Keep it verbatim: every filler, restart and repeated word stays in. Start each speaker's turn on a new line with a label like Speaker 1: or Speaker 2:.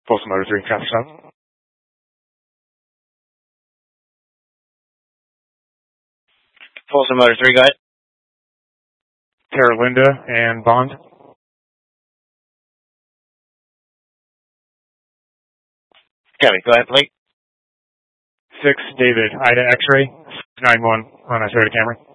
Speaker 1: Folsom Motor three, traffic stop.
Speaker 2: Folsom Motor three, go ahead.
Speaker 1: Terra Linda and Bond.
Speaker 2: Copy, go ahead, Blake.
Speaker 1: six, David, Ida X-ray, nine one on a Toyota Camry.